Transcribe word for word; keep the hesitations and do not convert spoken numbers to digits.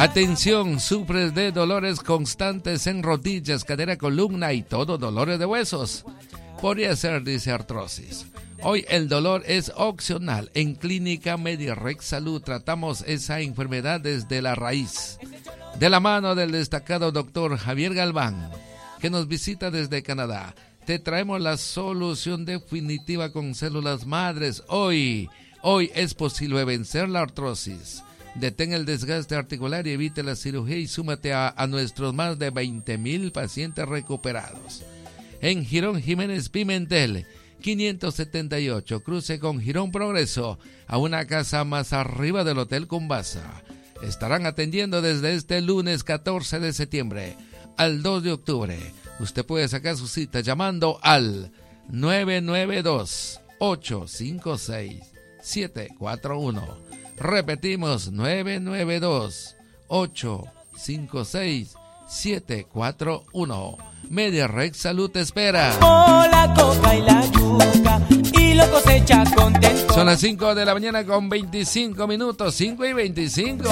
Atención, sufres de dolores constantes en rodillas, cadera, columna y todo dolores de huesos. Podría ser, dice, artrosis. Hoy el dolor es opcional. En Clínica Medirex Salud tratamos esa enfermedad desde la raíz. De la mano del destacado doctor Javier Galván, que nos visita desde Canadá, te traemos la solución definitiva con células madres. Hoy, hoy es posible vencer la artrosis. Detén el desgaste articular y evite la cirugía y súmate a, a nuestros más de veinte mil pacientes recuperados. En Girón Jiménez Pimentel, quinientos setenta y ocho, cruce con Girón Progreso, a una casa más arriba del Hotel Cumbasa. Estarán atendiendo desde este lunes catorce de septiembre al dos de octubre. Usted puede sacar su cita llamando al nueve nueve dos, ocho cinco seis, siete cuatro uno. Repetimos, nueve nueve dos, ocho cinco seis, siete cuatro uno. Medirex Salud te espera. La coca y la yuca y lo cosecha contento. Son las cinco de la mañana con veinticinco minutos, cinco y veinticinco.